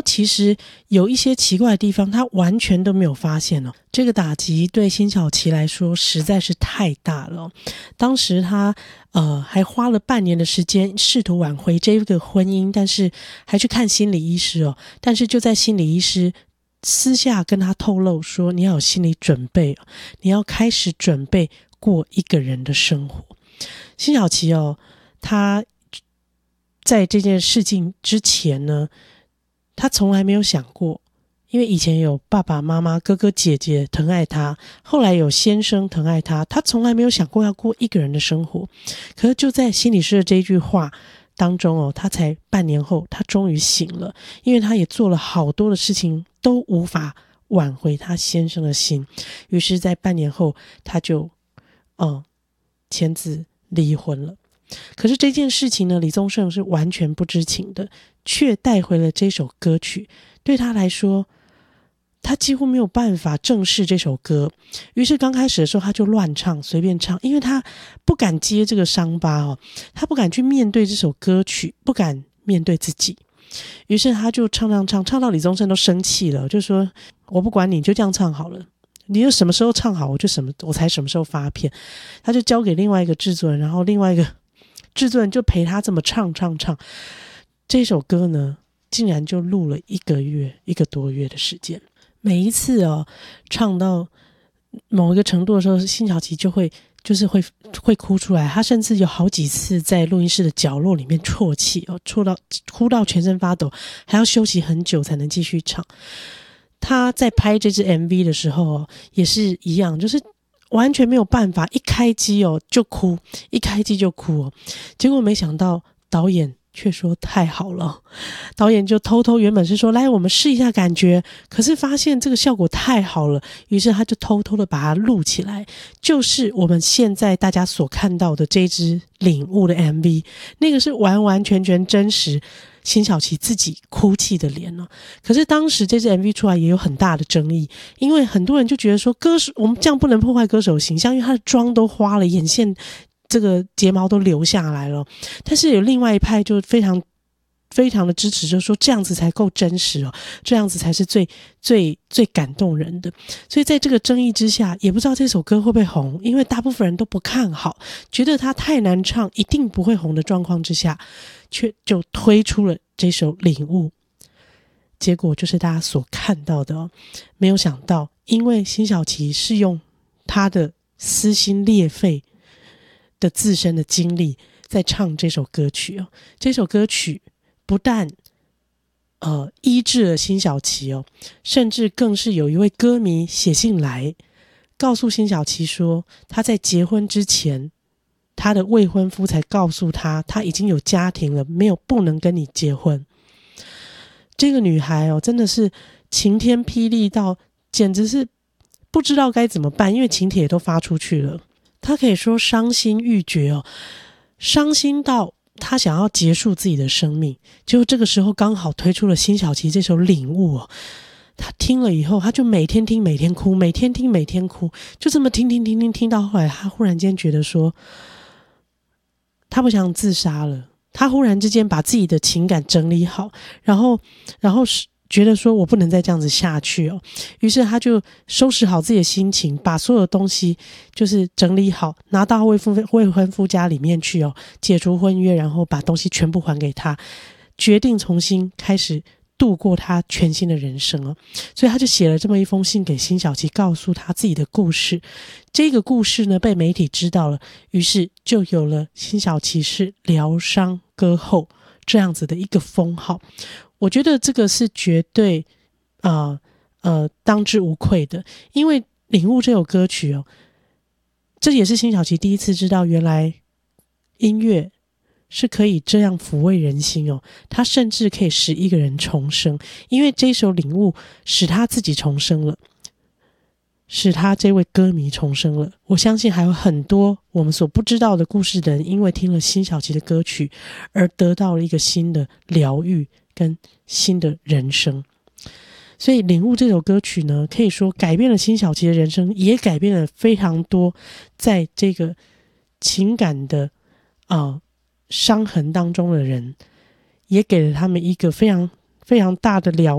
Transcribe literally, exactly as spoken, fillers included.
其实有一些奇怪的地方他完全都没有发现哦。这个打击对辛晓琪来说实在是太大了哦。当时他呃还花了半年的时间试图挽回这个婚姻，但是还去看心理医师哦。但是就在心理医师私下跟他透露说，你要有心理准备，你要开始准备过一个人的生活。辛晓琪哦，他在这件事情之前呢，他从来没有想过，因为以前有爸爸妈妈哥哥姐姐疼爱他，后来有先生疼爱他，他从来没有想过要过一个人的生活。可是就在心理师的这一句话当中哦，他才半年后他终于醒了，因为他也做了好多的事情都无法挽回他先生的心，于是在半年后他就嗯签字离婚了。可是这件事情呢，李宗盛是完全不知情的，却带回了这首歌曲。对他来说，他几乎没有办法正视这首歌，于是刚开始的时候他就乱唱，随便唱，因为他不敢接这个伤疤哦，他不敢去面对这首歌曲，不敢面对自己，于是他就唱唱唱，唱到李宗盛都生气了，就说我不管你，就这样唱好了，你就什么时候唱好我就什么我才什么时候发片。他就交给另外一个制作人，然后另外一个制作人就陪他这么唱唱唱，这首歌呢竟然就录了一个月一个多月的时间。每一次哦唱到某一个程度的时候，辛晓琪就会就是会会哭出来，他甚至有好几次在录音室的角落里面啜泣哦，啜到哭到全身发抖，还要休息很久才能继续唱。他在拍这支 M V 的时候哦也是一样，就是完全没有办法，一开机哦就哭，一开机就哭哦。结果没想到导演却说太好了，导演就偷偷原本是说来我们试一下感觉，可是发现这个效果太好了，于是他就偷偷的把它录起来，就是我们现在大家所看到的这支领悟的 M V， 那个是完完全全真实辛晓琪自己哭泣的脸哦。可是当时这支 M V 出来也有很大的争议，因为很多人就觉得说歌手我们这样不能破坏歌手形象，因为他的妆都花了，眼线这个睫毛都留下来了。但是有另外一派就非常非常的支持，就说这样子才够真实哦，这样子才是最最最感动人的。所以在这个争议之下，也不知道这首歌会不会红，因为大部分人都不看好，觉得它太难唱，一定不会红的状况之下，却就推出了这首领悟。结果就是大家所看到的哦。没有想到，因为辛晓琪是用他的撕心裂肺的自身的经历在唱这首歌曲哦。这首歌曲不但呃医治了辛晓琪哦，甚至更是有一位歌迷写信来告诉辛晓琪说，他在结婚之前，他的未婚夫才告诉他他已经有家庭了，没有不能跟你结婚。这个女孩哦，真的是晴天霹雳到简直是不知道该怎么办，因为请帖都发出去了，她可以说伤心欲绝哦，伤心到他想要结束自己的生命。结果这个时候刚好推出了辛晓琪这首领悟哦，他听了以后他就每天听每天哭，每天听每天哭，就这么听听听听听到后来，他忽然间觉得说他不想自杀了，他忽然之间把自己的情感整理好，然后然后觉得说我不能再这样子下去哦，于是他就收拾好自己的心情，把所有的东西就是整理好，拿到未婚未婚夫家里面去哦，解除婚约，然后把东西全部还给他，决定重新开始度过他全新的人生哦。所以他就写了这么一封信给辛晓琪，告诉他自己的故事。这个故事呢被媒体知道了，于是就有了辛晓琪是疗伤歌后这样子的一个封号。我觉得这个是绝对呃呃当之无愧的，因为领悟这首歌曲哦，这也是辛晓琪第一次知道原来音乐是可以这样抚慰人心哦，他甚至可以使一个人重生，因为这首领悟使他自己重生了，使他这位歌迷重生了。我相信还有很多我们所不知道的故事的人，因为听了辛晓琪的歌曲而得到了一个新的疗愈跟新的人生。所以领悟这首歌曲呢，可以说改变了辛晓琪的人生，也改变了非常多在这个情感的呃伤痕当中的人，也给了他们一个非常非常大的疗